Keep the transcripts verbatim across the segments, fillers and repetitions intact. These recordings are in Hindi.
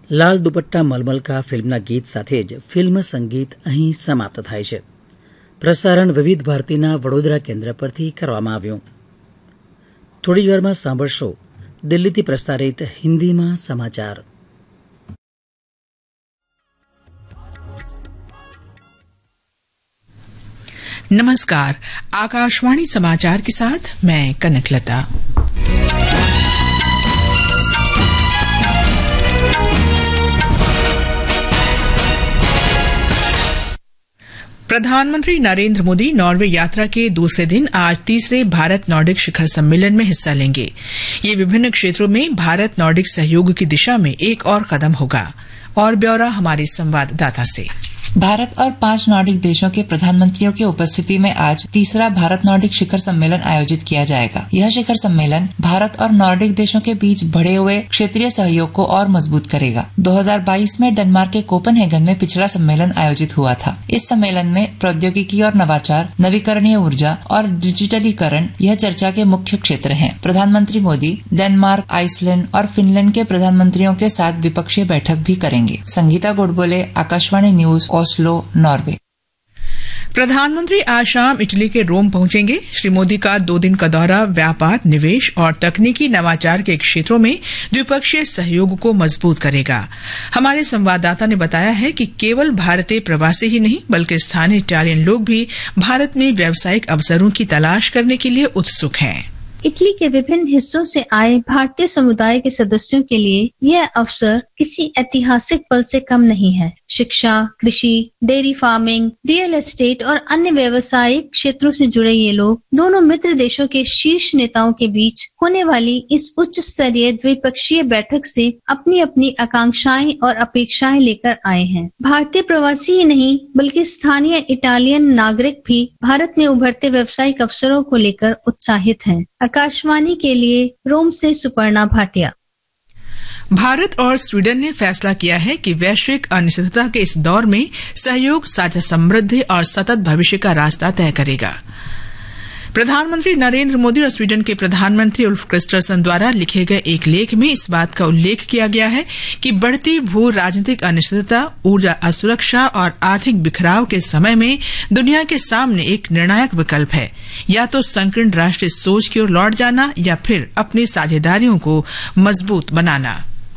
લાલ દુપટ્ટા મલમલકા ફિલ્મના ગીત સાથે જ ફિલ્મ સંગીત અહીં સમાપ્ત થાય છે. પ્રસારણ વિવિધ ભારતીના વડોદરા કેન્દ્ર પરથી કરવામાં આવ્યું. થોડી જ વારમાં સાંભળશો દિલ્હીથી પ્રસારિત હિન્દીમાં સમાચાર. नमस्कार, आकाशवाणी समाचार के साथ मैं कनकलता. प्रधानमंत्री नरेंद्र मोदी नॉर्वे यात्रा के दूसरे दिन आज तीसरे भारत नॉर्डिक शिखर सम्मेलन में हिस्सा लेंगे. ये विभिन्न क्षेत्रों में भारत नॉर्डिक सहयोग की दिशा में एक और कदम होगा. और ब्यौरा हमारे संवाददाता से. भारत और पांच नॉर्डिक देशों के प्रधानमंत्रियों की उपस्थिति में आज तीसरा भारत नॉर्डिक शिखर सम्मेलन आयोजित किया जाएगा. यह शिखर सम्मेलन भारत और नॉर्डिक देशों के बीच बढ़े हुए क्षेत्रीय सहयोग को और मजबूत करेगा. दो हज़ार बाईस में डेनमार्क के कोपेनहेगन में पिछला सम्मेलन आयोजित हुआ था. इस सम्मेलन में प्रौद्योगिकी और नवाचार, नवीकरणीय ऊर्जा और डिजिटलीकरण यह चर्चा के मुख्य क्षेत्र हैं. प्रधानमंत्री मोदी डेनमार्क, आइसलैंड और फिनलैंड के प्रधानमंत्रियों के साथ द्विपक्षीय बैठक भी करेंगे. Sangeeta Godbole, Akashvani news, Oslo, Norway. प्रधानमंत्री आज शाम इटली के रोम पहुंचेंगे. श्री मोदी का दो दिन का दौरा व्यापार, निवेश और तकनीकी नवाचार के क्षेत्रों में द्विपक्षीय सहयोग को मजबूत करेगा. हमारे संवाददाता ने बताया है कि केवल भारतीय प्रवासी ही नहीं बल्कि स्थानीय इटालियन लोग भी भारत में व्यावसायिक अवसरों की तलाश करने के लिए उत्सुक हैं. इटली के विभिन्न हिस्सों से आए भारतीय समुदाय के सदस्यों के लिए यह अवसर किसी ऐतिहासिक पल से कम नहीं है. शिक्षा, कृषि, डेयरी फार्मिंग, रियल एस्टेट और अन्य व्यावसायिक क्षेत्रों से जुड़े ये लोग दोनों मित्र देशों के शीर्ष नेताओं के बीच होने वाली इस उच्च स्तरीय द्विपक्षीय बैठक से अपनी अपनी आकांक्षाएं और अपेक्षाएं लेकर आए हैं. भारतीय प्रवासी ही नहीं बल्कि स्थानीय इटालियन नागरिक भी भारत में उभरते व्यावसायिक अवसरों को लेकर उत्साहित हैं. आकाशवाणी के लिए रोम से सुपर्णा भाटिया. भारत और स्वीडन ने फैसला किया है कि वैश्विक अनिश्चितता के इस दौर में सहयोग साझा समृद्धि और सतत भविष्य का रास्ता तय करेगा. प्रधानमंत्री नरेंद्र मोदी और स्वीडन के प्रधानमंत्री उल्फ क्रिस्टरसन द्वारा लिखे गए एक लेख में इस बात का उल्लेख किया गया है कि बढ़ती भू राजनीतिक अनिश्चितता, ऊर्जा असुरक्षा और आर्थिक बिखराव के समय में दुनिया के सामने एक निर्णायक विकल्प है. या तो संकीर्ण राष्ट्रीय सोच की ओर लौट जाना या फिर अपनी साझेदारियों को मजबूत बनाना.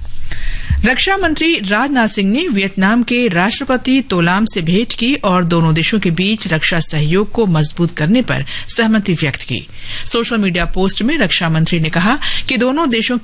रक्षा मंत्री राजनाथ सिंह ने वियतनाम के राष्ट्रपति तोलाम से भेंट की और दोनों देशों के बीच रक्षा सहयोग को मजबूत करने पर सहमति व्यक्त की. सोशल मीडिया पोस्ट में रक्षा मंत्री ने कहा कि दोनों देशों